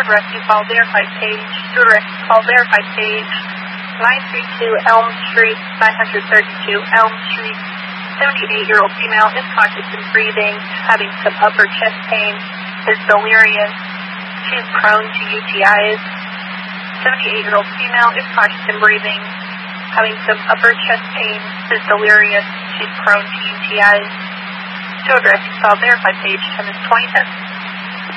address you call verified page. To address you call verified page. 932 Elm Street, 932 Elm Street. 78-year-old female is conscious and breathing, having some upper chest pain, is delirious. She's prone to UTIs. 78-year-old female is conscious and breathing, having some upper chest pain, is delirious. She's prone to UTIs. To address you call verified page. Time is 2010.